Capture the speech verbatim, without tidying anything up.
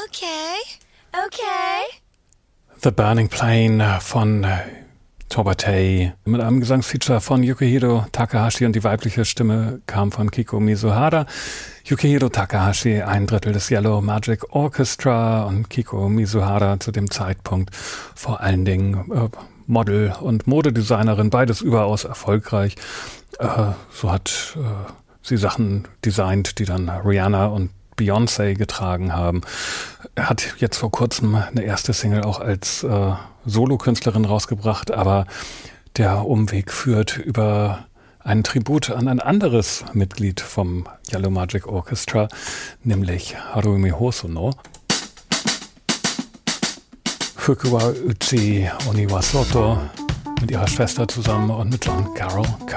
Okay, okay. The Burning Plane von Tobata mit einem Gesangsfeature von Yukihiro Takahashi und die weibliche Stimme kam von Kiko Mizuhara. Yukihiro Takahashi, ein Drittel des Yellow Magic Orchestra, und Kiko Mizuhara zu dem Zeitpunkt vor allen Dingen äh, Model und Modedesignerin, beides überaus erfolgreich. Äh, so hat äh, sie Sachen designt, die dann Rihanna und Beyoncé getragen haben. Er hat jetzt vor kurzem eine erste Single auch als äh, Solokünstlerin rausgebracht, aber der Umweg führt über einen Tribut an ein anderes Mitglied vom Yellow Magic Orchestra, nämlich Harumi Hosono. Fukuwa Uchi Oniwasoto mit ihrer Schwester zusammen und mit John Carroll